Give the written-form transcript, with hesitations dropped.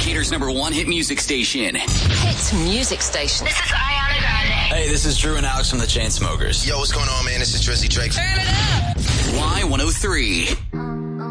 Decatur's #1 hit music station. Hit music station. This is Ariana Grande. Hey, this is Drew and Alex from the Chainsmokers. Yo, what's going on, man? This is Drizzy Drake. Turn it up. Y103.